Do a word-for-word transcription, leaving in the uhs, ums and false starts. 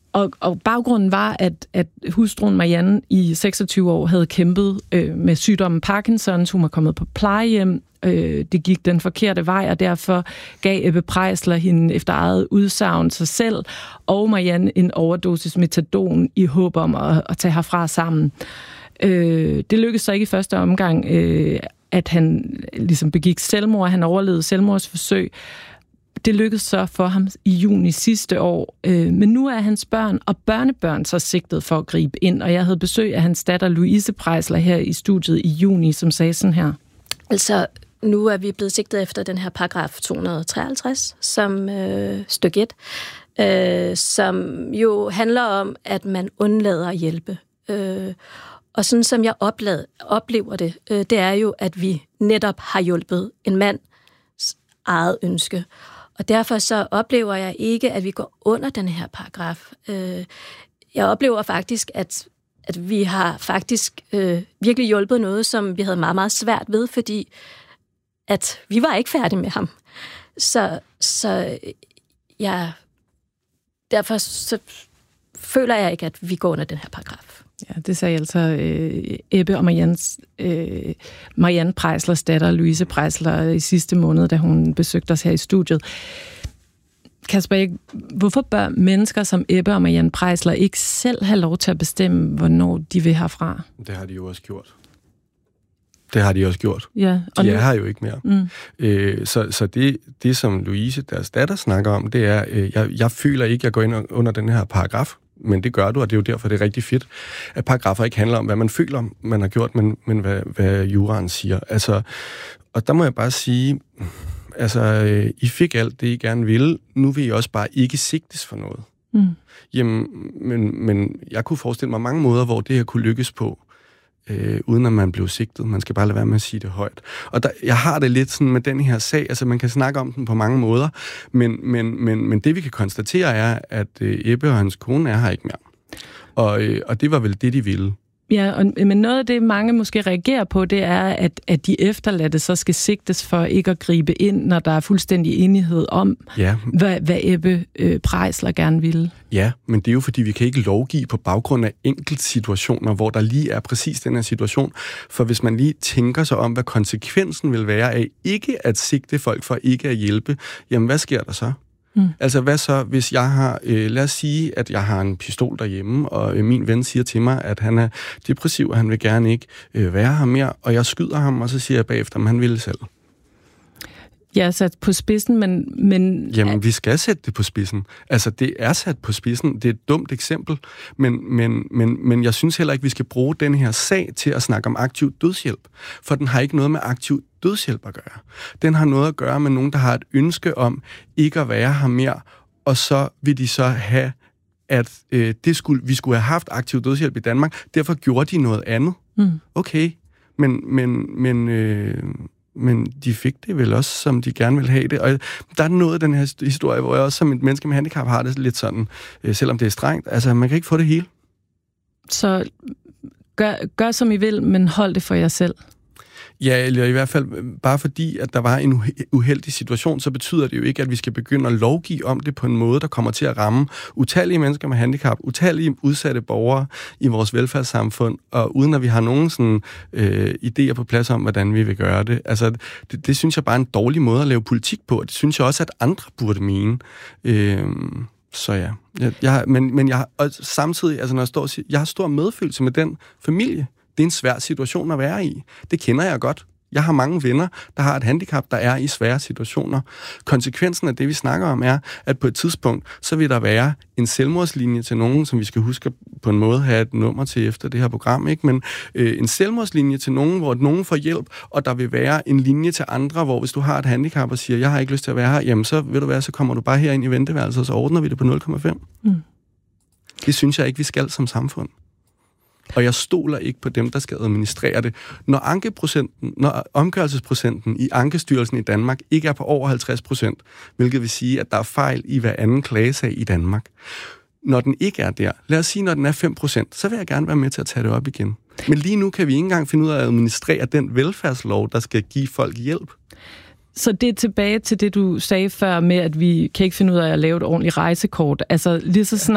Og, og baggrunden var, at, at hustruen Marianne i seksogtyve år havde kæmpet øh, med sygdommen Parkinsons. Hun var kommet på plejehjem. Øh, det gik den forkerte vej, og derfor gav Ebbe Preisler hende efter eget udsagn sig selv og Marianne en overdosis metadon i håb om at, at tage herfra sammen. Øh, det lykkedes så ikke i første omgang, øh, at han ligesom begik selvmord. Han overlevede selvmordsforsøg. Det lykkedes så for ham i juni sidste år. Øh, men nu er hans børn og børnebørn så sigtet for at gribe ind, og jeg havde besøg af hans datter Louise Preisler her i studiet i juni, som sagde sådan her. Altså, nu er vi blevet sigtet efter den her paragraf to hundrede og treoghalvtreds, som øh, stykke et, øh, som jo handler om, at man undlader at hjælpe. Øh, og sådan som jeg oplad, oplever det, øh, det er jo, at vi netop har hjulpet en mands eget ønske. Og derfor så oplever jeg ikke, at vi går under den her paragraf. Øh, jeg oplever faktisk, at at vi har faktisk øh, virkelig hjulpet noget, som vi havde meget, meget svært ved, fordi at vi var ikke færdige med ham. Så, så ja, derfor så føler jeg ikke, at vi går under den her paragraf. Ja, det sagde altså øh, Ebbe og Mariannes, øh, Marianne Preislers datter, Louise Preisler, i sidste måned, da hun besøgte os her i studiet. Kasper, hvorfor bør mennesker som Ebbe og Marianne Preisler ikke selv have lov til at bestemme, hvornår de vil herfra? Det har de jo også gjort. Det har de også gjort. Ja, og de nu... er her jo ikke mere. Mm. Øh, så så det, det, som Louise, deres datter, snakker om, det er, øh, jeg, jeg føler ikke, at jeg går ind under den her paragraf, men det gør du, og det er jo derfor, det er rigtig fedt, at paragrafer ikke handler om, hvad man føler, man har gjort, men, men hvad, hvad juraen siger. Altså, og der må jeg bare sige... Altså, øh, I fik alt det, I gerne ville. Nu vil I også bare ikke sigtes for noget. Mm. Jamen, men, men jeg kunne forestille mig mange måder, hvor det her kunne lykkes på, øh, uden at man blev sigtet. Man skal bare lade være med at sige det højt. Og der, jeg har det lidt sådan med den her sag, altså man kan snakke om den på mange måder, men, men, men, men det vi kan konstatere er, at øh, Ebbe og hans kone er her ikke mere. Og, øh, og det var vel det, de ville. Ja, og, men noget af det, mange måske reagerer på, det er, at, at de efterladte så skal sigtes for ikke at gribe ind, når der er fuldstændig enighed om, ja. hvad, hvad Ebbe øh, Preisler gerne ville. Ja, men det er jo fordi, vi kan ikke lovgive på baggrund af enkeltsituationer, hvor der lige er præcis den her situation. For hvis man lige tænker sig om, hvad konsekvensen vil være af ikke at sigte folk for ikke at hjælpe, jamen hvad sker der så? Mm. Altså, hvad så, hvis jeg har, øh, lad os sige, at jeg har en pistol derhjemme, og øh, min ven siger til mig, at han er depressiv, og han vil gerne ikke øh, være her mere, og jeg skyder ham, og så siger jeg bagefter, at han ville selv. Jeg er sat på spidsen, men... men... Jamen, vi skal sætte det på spidsen. Altså, det er sat på spidsen. Det er et dumt eksempel, men, men, men, men jeg synes heller ikke, vi skal bruge den her sag til at snakke om aktiv dødshjælp, for den har ikke noget med aktiv dødshjælp at gøre. Den har noget at gøre med nogen, der har et ønske om ikke at være her mere, og så vil de så have, at øh, det skulle, vi skulle have haft aktiv dødshjælp i Danmark, derfor gjorde de noget andet. Mm. Okay, men... men, men øh, men de fik det vel også, som de gerne ville have det. Og der er noget af den her historie, hvor jeg også som et menneske med handicap har det lidt sådan, øh, selvom det er strengt. Altså, man kan ikke få det hele. Så gør, gør som I vil, men hold det for jer selv. Ja, eller i hvert fald bare fordi, at der var en uheldig situation, så betyder det jo ikke, at vi skal begynde at lovgive om det på en måde, der kommer til at ramme utallige mennesker med handicap, utallige udsatte borgere i vores velfærdssamfund, og uden at vi har nogen sådan, øh, idéer på plads om, hvordan vi vil gøre det. Altså, det, det synes jeg bare er en dårlig måde at lave politik på, og det synes jeg også, at andre burde mene. Øh, så ja, jeg, jeg, men, men jeg har og samtidig, altså når jeg står og siger, jeg har stor medfølelse med den familie. Det er en svær situation at være i. Det kender jeg godt. Jeg har mange venner, der har et handicap, der er i svære situationer. Konsekvensen af det, vi snakker om, er, at på et tidspunkt, så vil der være en selvmordslinje til nogen, som vi skal huske på en måde have et nummer til efter det her program, ikke? Men øh, en selvmordslinje til nogen, hvor nogen får hjælp, og der vil være en linje til andre, hvor hvis du har et handicap og siger, jeg har ikke lyst til at være her, jamen så vil du være, så kommer du bare herind i venteværelset, og så ordner vi det på nul komma fem. Mm. Det synes jeg ikke, vi skal som samfund. Og jeg stoler ikke på dem, der skal administrere det. Når ankeprocenten, når omgørelsesprocenten i Ankestyrelsen i Danmark ikke er på over halvtreds procent, hvilket vil sige, at der er fejl i hver anden klagesag i Danmark. Når den ikke er der, lad os sige, når den er fem procent, så vil jeg gerne være med til at tage det op igen. Men lige nu kan vi ikke engang finde ud af at administrere den velfærdslov, der skal give folk hjælp. Så det er tilbage til det, du sagde før med, at vi kan ikke finde ud af at lave et ordentligt rejsekort. Altså lige så snart